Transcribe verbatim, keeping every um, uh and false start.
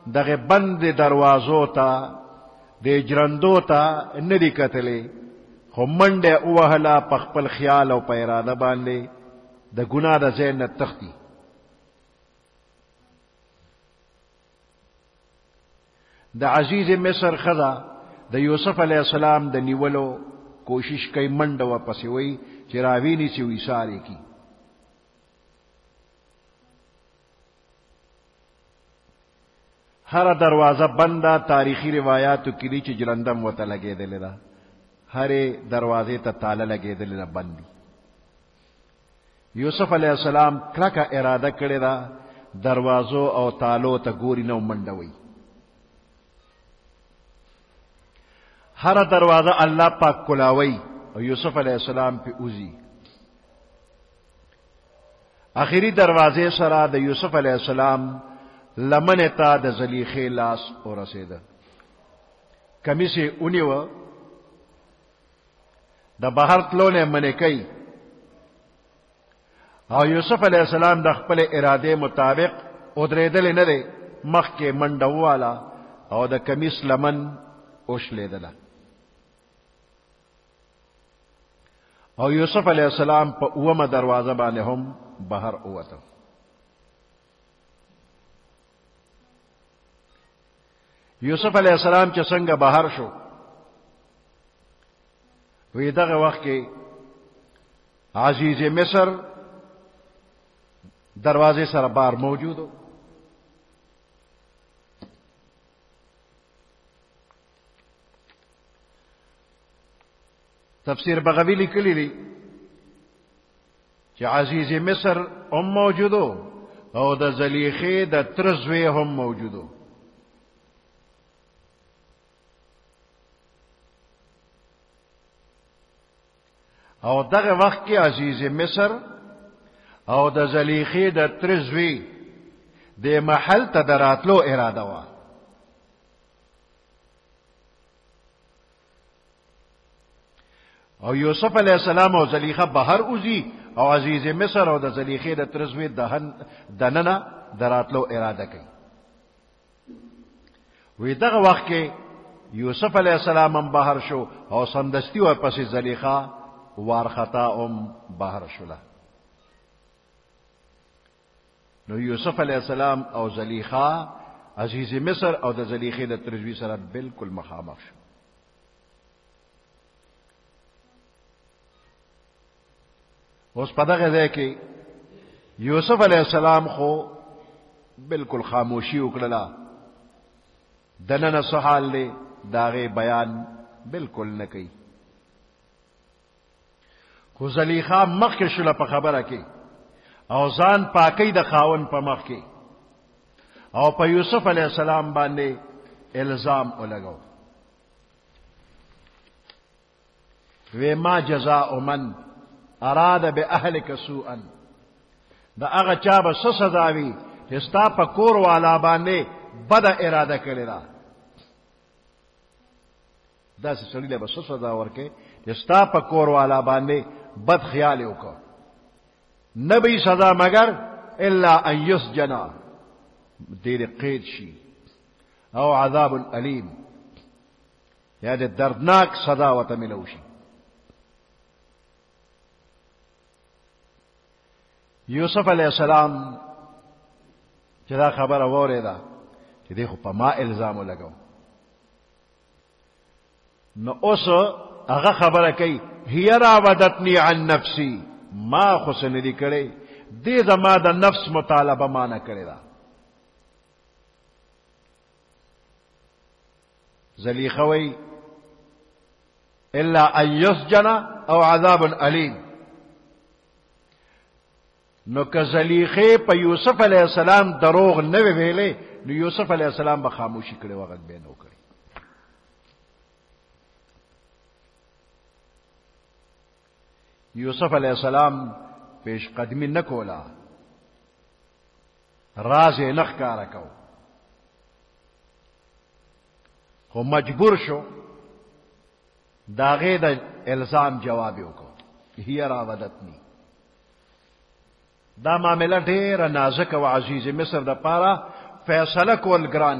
دغه بند دروازو ته د جرندو ته ندی کتلې، خو منډه ووهله په خپل خیال او په اراده باندې د ګناه د ځای نه تښتي. د عزیز مصر ښځه د یوسف علیه السلام د نیولو کوشش کوي، منډه ورپسې وایي چې راویني چې ویسارې کی. هر دروازه بنده تاریخی روایاتو کې دي چې جلندم ورته لګېدلې ده، هرې دروازې ته تاله لګېدلې ده بندي. یوسف علیه السلام کلکه اراده کړې ده دروازو او تالو ته ګوري نه منډه وایي. هر دروازه الله پاک کلاوي او یوسف علیہ السلام پہ اوزی. آخری دروازے سرا د یوسف علیہ السلام لمن تا د زلیخے لاس اور رسیدہ کمی سے انیو د بہر تلو نے من کئی او یوسف علیہ السلام د خپل ارادے مطابق ادریدل نه دی مخ کې منډه والا او د کمیس لمن اوشلیدله او یوسف علیہ السلام په اومه دروازه باندې هم بهر اوته. یوسف علیہ السلام چې څنګه بهر شو، وی دغه وخت کې عزیز مصر دروازے سره بار موجود ہو. تفسیر بغوی لیکلی دی چې عزیز مصر هم موجودو او د زلیخې د ترزوی هم موجودو. او دغه وخت کې عزیز مصر او د زلیخې د ترزوی د محل ته دراتلو اراده وا. او یوسف علیہ السلام او زلیخہ بهر اوزی او عزیز مصر او د زلیخې د ترزوی دهن دننه دراتلو اراده کوي. وی دغه وخت کې یوسف علیہ السلام هم بهر شو او سمدستی ورپسې زلیخہ وارخطا هم بهر شوله. نو یوسف علیہ السلام او زلیخہ عزیز مصر او د زلیخې د ترزوی سره بالکل مخامخ شو. اوس په دغه ځای کې یوسف علیہ السلام خو بالکل خاموشي وکړه، دننه څه حال دی داغه بیان بالکل نه کوي. خو زلیخا مخکې شوله په خبره کې او ځان پاکی د خاون په مخ کې او په یوسف علیہ السلام باندې الزام ولګاو. وی ما جزاء من اراد باهلک سوءا، دا هغه چا به څه سزا وي چې ستا په کور والا باندې بده اراده کړې ده. داسې سړي له به څه سزا ورکړي چې ستا په کور والا باندې بد خیال وکړه. نه به سزا مگر الا ان یسجنا، ډېر قید شي، او عذاب علیم، یا د دردناک سزا ورته ملو شي. یوسف علیہ السلام چې دا خبره واورېده چې دی خو په ما الزام ولګاو، نو اوس هغه خبره کوي هي راودتنی عن نفسی، ما خو څه نه دي کړی، دې زما د نفس مطالبه ما نه کړې ده. زلیخه وی الا ان یسجن او عذاب علیم. نو که زلیخه په یوسف علیہ السلام دروغ نه ویلې نو یوسف علیہ السلام به خاموشي کړي وغږ به نه وکړي. یوسف علیہ السلام پیش قدمی نه کولا، راز نه ښکارا کو، خو مجبور شو داغه د الزام جواب وکړو. هي راودتنی، دا معاملہ ډیره نازک او عزیز مصر د پاره فیصله کول ګران